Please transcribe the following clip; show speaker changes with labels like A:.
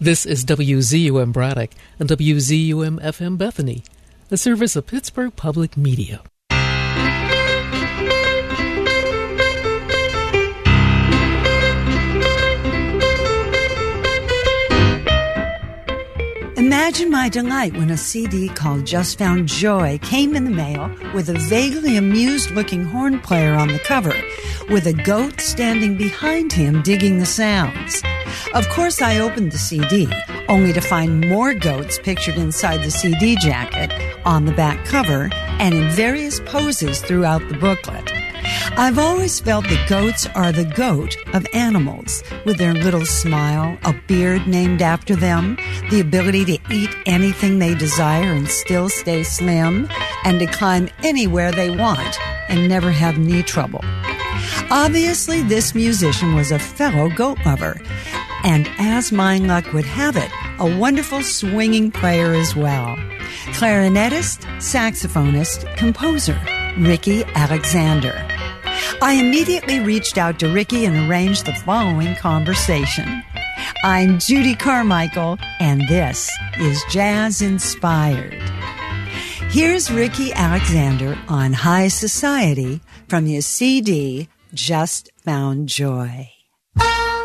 A: This is WZUM Braddock and WZUM FM Bethany, a service of Pittsburgh Public Media.
B: Imagine my delight when a CD called Just Found Joy came in the mail with a vaguely amused-looking horn player on the cover, with a goat standing behind him digging the sounds. Of course, I opened the CD, only to find more goats pictured inside the CD jacket, on the back cover, and in various poses throughout the booklet. I've always felt that goats are the goat of animals, with their little smile, a beard named after them, the ability to eat anything they desire and still stay slim, and to climb anywhere they want and never have knee trouble. Obviously, this musician was a fellow goat lover, and as my luck would have it, a wonderful swinging player as well. Clarinetist, saxophonist, composer, Ricky Alexander. I immediately reached out to Ricky and arranged the following conversation. I'm Judy Carmichael, and this is Jazz Inspired. Here's Ricky Alexander on High Society from his CD, Just Found Joy.